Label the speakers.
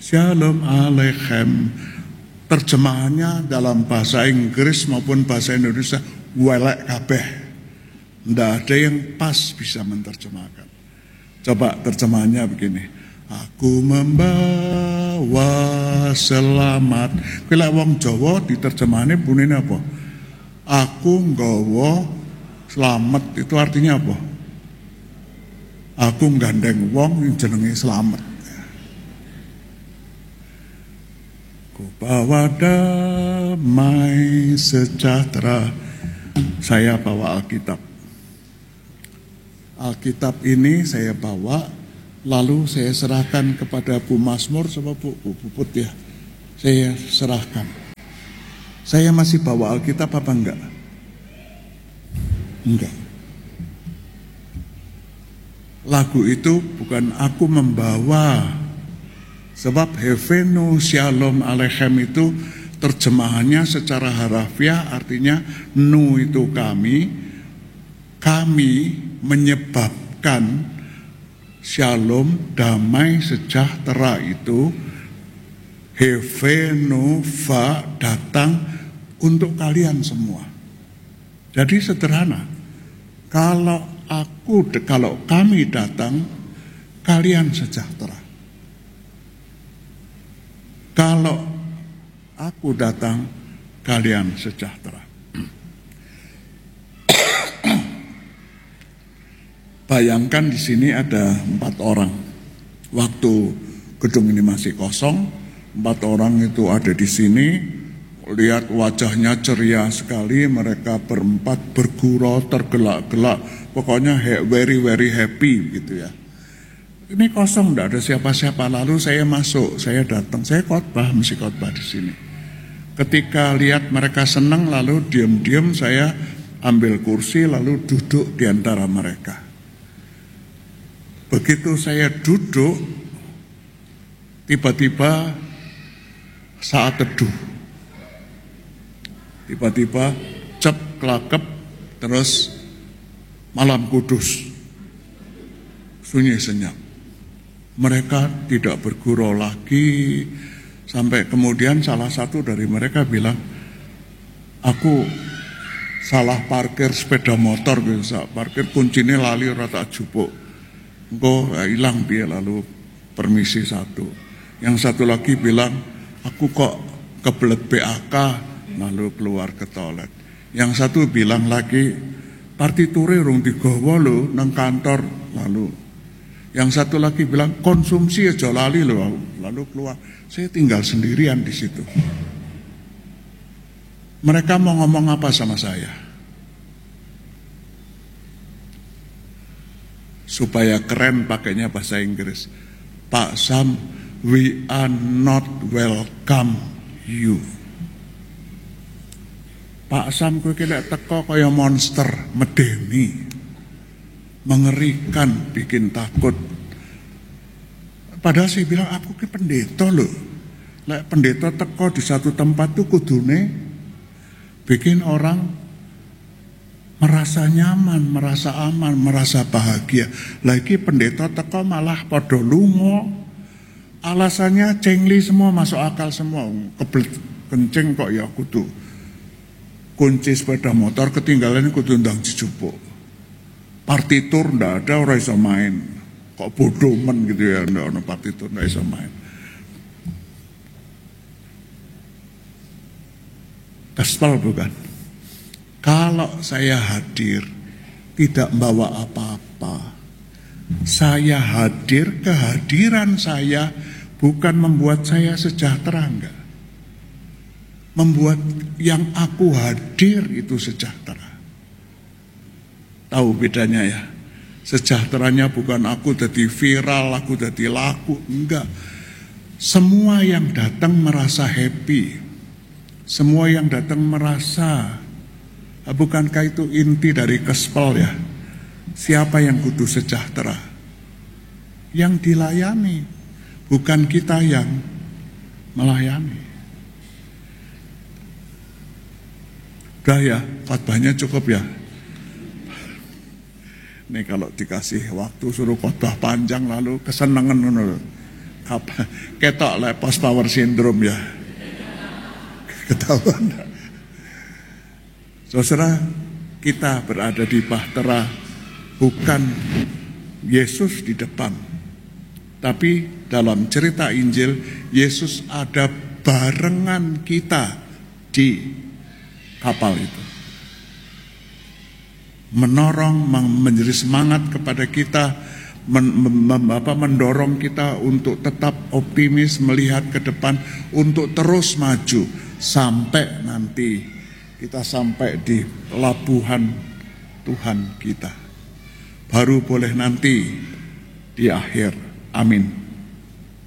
Speaker 1: Shalom Aleichem. Terjemahannya dalam bahasa Inggris maupun bahasa Indonesia welek kabeh. Nggak ada yang pas bisa menerjemahkan. Coba terjemahannya begini. Aku membawa selamat. Kalau wong Jawa diterjemahannya bunyinya apa? Aku nggawa selamat, itu artinya apa? Aku gandeng wong yang jenenge selamat. Ku bawa damai sejahtera. Saya bawa Alkitab. Alkitab ini saya bawa, lalu saya serahkan kepada Bu Mazmur sama Bu Puput ya. Saya serahkan. Saya masih bawa Alkitab apa enggak? Enggak. Lagu itu bukan aku membawa, sebab Hevenu Shalom Aleichem itu terjemahannya secara harafiah artinya nu itu kami menyebabkan shalom damai sejahtera itu Hevenu va datang untuk kalian semua. Jadi sederhana, kalau kami datang, kalian sejahtera. Kalau aku datang, kalian sejahtera. Bayangkan di sini ada 4 orang. Waktu gedung ini masih kosong, 4 orang itu ada di sini. Lihat wajahnya ceria sekali, mereka berempat bergurau, tergelak-gelak. Pokoknya very very happy gitu ya. Ini kosong, tidak ada siapa-siapa. Lalu saya masuk, saya datang, saya mesti khotbah di sini. Ketika lihat mereka senang, lalu diam-diam saya ambil kursi, lalu duduk di antara mereka. Begitu saya duduk, tiba-tiba saat teduh. Tiba-tiba cep kelakep, terus malam kudus, sunyi senyap. Mereka tidak bergurau lagi, sampai kemudian salah satu dari mereka bilang, aku salah parkir sepeda motor, bisa parkir kuncinya lali rata jupuk, engkau hilang dia, lalu permisi satu. Yang satu lagi bilang, aku kok kebelet BAK, lalu keluar ke toilet. Yang satu bilang lagi, partiture rung digawa lho nang kantor, lalu yang satu lagi bilang konsumsi aja lali lho, lalu keluar. Saya tinggal sendirian di situ. Mereka mau ngomong apa sama saya? Supaya keren pakainya bahasa Inggris. Pak Sam, we are not welcome you. Pak Sam kowe kira teko kaya monster, medeni, mengerikan, bikin takut. Padahal saya bilang aku ke pendeta loh. Lek pendeta teko di satu tempat tuh kudune bikin orang merasa nyaman, merasa aman, merasa bahagia. Lagi pendeta teko malah podo lungo. Alasannya cengli semua, masuk akal semua. Kebelet kencing kok ya kudu. Kunci sepeda motor ketinggalan kudu ndang dijupuk. Partitur ndak ada, ora iso main. Kok bodoh men gitu ya, ndak ono partitur, ndak iso main. Kesel bukan? Kalau saya hadir tidak membawa apa-apa. Saya hadir, kehadiran saya bukan membuat saya sejahtera, enggak. Membuat yang aku hadir itu sejahtera. Tahu bedanya ya? Sejahteranya bukan aku jadi viral, aku jadi laku, enggak. Semua yang datang merasa happy. Semua yang datang merasa, bukankah itu inti dari Gospel ya? Siapa yang kudu sejahtera? Yang dilayani, bukan kita yang melayani. Udah ya, khotbahnya cukup ya. Nih kalau dikasih waktu suruh khotbah panjang lalu kesenangan. Ketok lah post power syndrome ya. Ketahuan. Saudara, kita berada di bahtera, bukan Yesus di depan, tapi dalam cerita Injil Yesus ada barengan kita di kapal itu, menorong, menjadi semangat kepada kita, mendorong kita untuk tetap optimis, melihat ke depan, untuk terus maju sampai nanti kita sampai di pelabuhan Tuhan kita. Baru boleh nanti di akhir. Amin.